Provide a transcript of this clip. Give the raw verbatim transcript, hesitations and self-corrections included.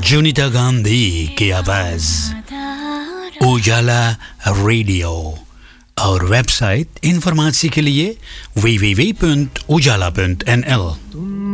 जुनिता गांधी की आवाज उजाला रेडियो और वेबसाइट इन्फॉर्मेशन के लिए W W W dot ujala dot N एल।